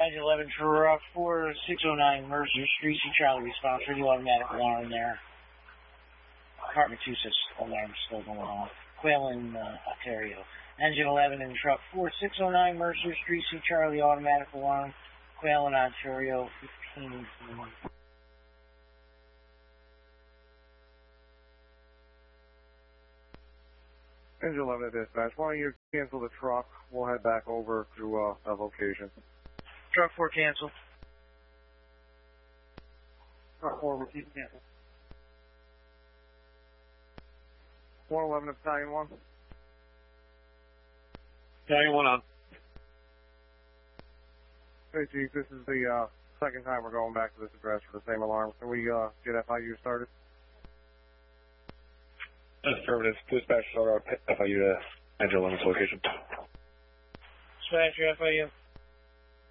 Engine 11 for 4609 Mercer Street. See Charlie response for the automatic alarm there. Department 2 says alarm still going on. Quailin, Ontario. Engine 11 in truck 4609 Mercer Street. See Charlie automatic alarm. Quailin, Ontario 15. Engine 11 at dispatch. Why don't you cancel the truck? We'll head back over to that location. Truck 4 cancel. Truck 4 repeat cancel. 111 Battalion 1. Battalion 1 on. Hey, Chief, this is the second time we're going back to this address for the same alarm. Can we get FIU started? Affirmative. Dispatch, FIU to Engine 11's location. Dispatch, FIU.